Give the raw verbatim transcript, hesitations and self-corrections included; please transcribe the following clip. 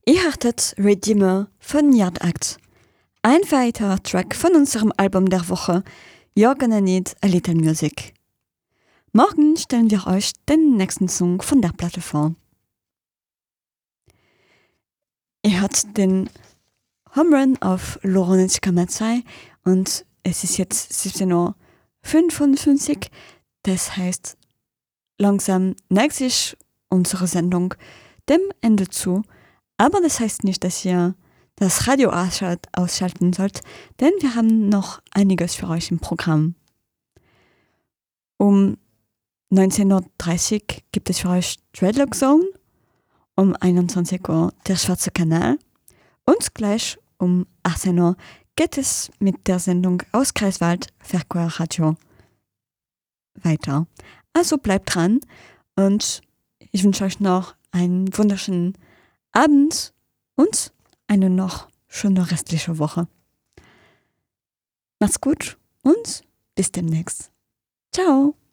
Ihr hörtet Redeemer von Yard Act. Ein weiterer Track von unserem Album der Woche, You're Gonna Need a Little Music. Morgen stellen wir euch den nächsten Song von der Platte vor. Ihr hört den Home Run auf Lorenz Kamazai und es ist jetzt siebzehn Uhr fünfundfünfzig. Das heißt, langsam neigt sich unsere Sendung dem Ende zu. Aber das heißt nicht, dass ihr das Radio ausschalten sollt, denn wir haben noch einiges für euch im Programm. Um neunzehn Uhr dreißig gibt es für euch Dreadlock Zone, um einundzwanzig Uhr der Schwarze Kanal und gleich um achtzehn Uhr geht es mit der Sendung aus Greifswald Verkehr Radio weiter. Also bleibt dran und ich wünsche euch noch einen wunderschönen Abend und eine noch schöne restliche Woche. Macht's gut und bis demnächst. Ciao!